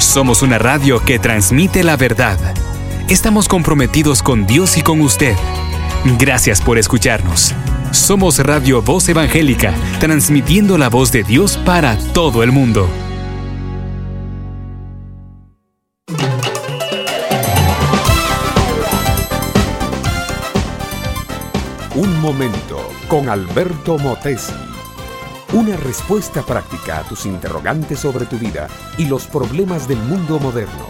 Somos una radio que transmite la verdad. Estamos comprometidos con Dios y con usted. Gracias por escucharnos. Somos Radio Voz Evangélica, transmitiendo la voz de Dios para todo el mundo. Un momento con Alberto Motesi. Una respuesta práctica a tus interrogantes sobre tu vida y los problemas del mundo moderno.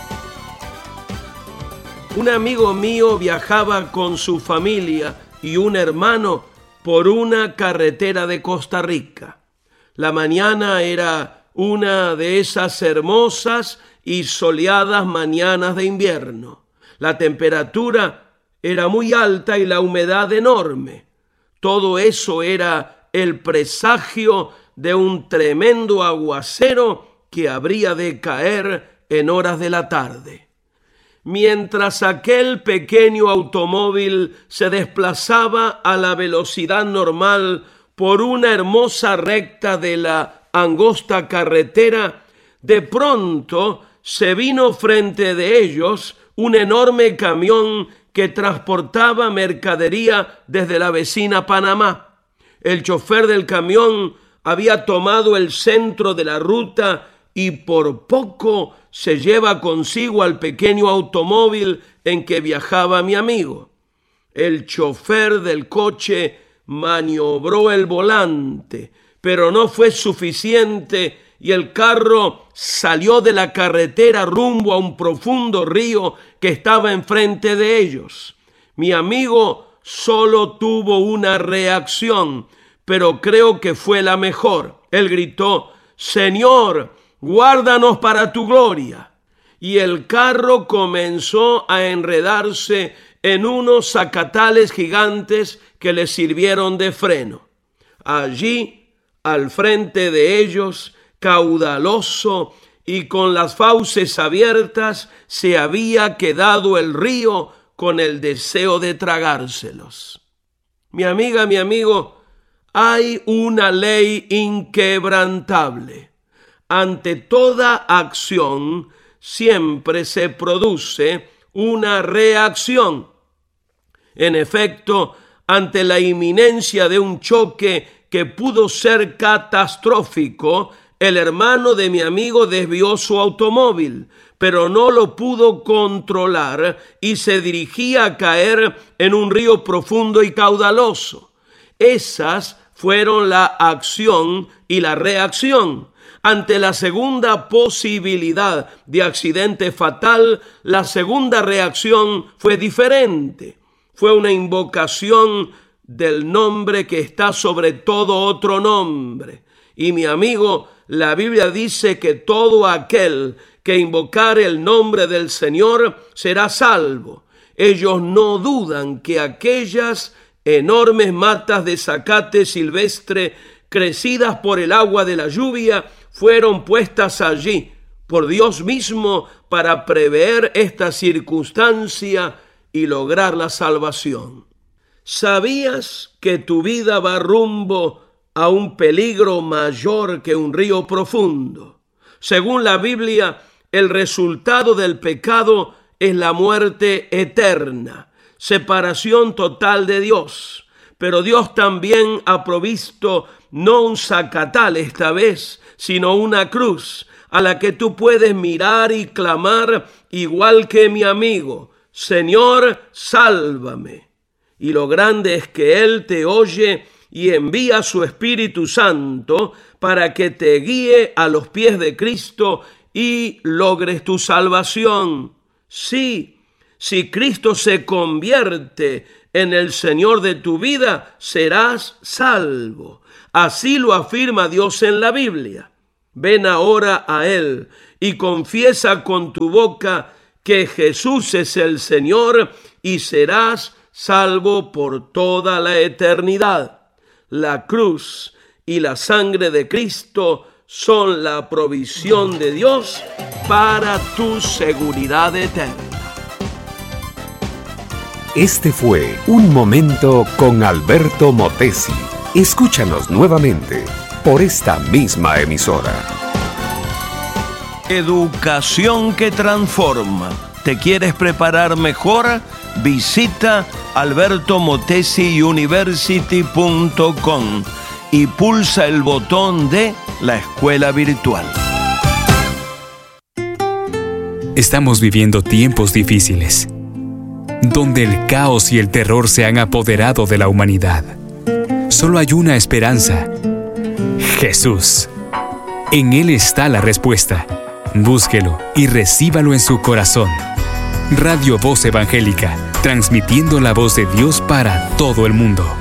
Un amigo mío viajaba con su familia y un hermano por una carretera de Costa Rica. La mañana era una de esas hermosas y soleadas mañanas de invierno. La temperatura era muy alta y la humedad enorme. Todo eso era el presagio de un tremendo aguacero que habría de caer en horas de la tarde. Mientras aquel pequeño automóvil se desplazaba a la velocidad normal por una hermosa recta de la angosta carretera, de pronto se vino frente de ellos un enorme camión que transportaba mercadería desde la vecina Panamá. El chofer del camión había tomado el centro de la ruta y por poco se lleva consigo al pequeño automóvil en que viajaba mi amigo. El chofer del coche maniobró el volante, pero no fue suficiente y el carro salió de la carretera rumbo a un profundo río que estaba enfrente de ellos. Mi amigo solo tuvo una reacción, pero creo que fue la mejor. Él gritó: «Señor, guárdanos para tu gloria». Y el carro comenzó a enredarse en unos zacatales gigantes que le sirvieron de freno. Allí, al frente de ellos, caudaloso y con las fauces abiertas, se había quedado el río con el deseo de tragárselos. Mi amiga, mi amigo, hay una ley inquebrantable. Ante toda acción siempre se produce una reacción. En efecto, ante la inminencia de un choque que pudo ser catastrófico, el hermano de mi amigo desvió su automóvil, pero no lo pudo controlar y se dirigía a caer en un río profundo y caudaloso. Esas fueron la acción y la reacción. Ante la segunda posibilidad de accidente fatal, la segunda reacción fue diferente. Fue una invocación del nombre que está sobre todo otro nombre. Y mi amigo, la Biblia dice que todo aquel que invocare el nombre del Señor será salvo. Ellos no dudan que aquellas enormes matas de zacate silvestre crecidas por el agua de la lluvia fueron puestas allí por Dios mismo para prever esta circunstancia y lograr la salvación. ¿Sabías que tu vida va rumbo a un peligro mayor que un río profundo? Según la Biblia, el resultado del pecado es la muerte eterna, separación total de Dios. Pero Dios también ha provisto no un zacatal esta vez, sino una cruz a la que tú puedes mirar y clamar igual que mi amigo: Señor, sálvame. Y lo grande es que Él te oye y envía su Espíritu Santo para que te guíe a los pies de Cristo y logres tu salvación. Sí, si Cristo se convierte en el Señor de tu vida, serás salvo. Así lo afirma Dios en la Biblia. Ven ahora a Él y confiesa con tu boca que Jesús es el Señor y serás salvo por toda la eternidad. La cruz y la sangre de Cristo son la provisión de Dios para tu seguridad eterna. Este fue Un Momento con Alberto Motesi. Escúchanos nuevamente por esta misma emisora. Educación que transforma. ¿Te quieres preparar mejor? Visita albertomotesiuniversity.com y pulsa el botón de la escuela virtual. Estamos viviendo tiempos difíciles, donde el caos y el terror se han apoderado de la humanidad. Solo hay una esperanza: Jesús. En Él está la respuesta. Búsquelo y recíbalo en su corazón. Radio Voz Evangélica, transmitiendo la voz de Dios para todo el mundo.